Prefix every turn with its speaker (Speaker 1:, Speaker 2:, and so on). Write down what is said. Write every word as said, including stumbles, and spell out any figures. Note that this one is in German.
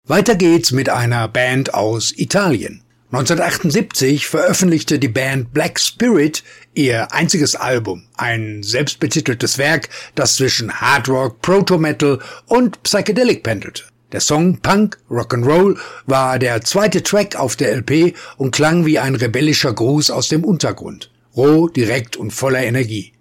Speaker 1: Weiter geht's mit einer Band aus Italien. neunzehnhundertachtundsiebzig veröffentlichte die Band Black Spirit ihr einziges Album, ein selbstbetiteltes Werk, das zwischen Hard Rock, Proto-Metal und Psychedelic pendelte. Der Song Punk Rock'n'Roll war der zweite Track auf der L P und klang wie ein rebellischer Gruß aus dem Untergrund. Roh, direkt und voller Energie.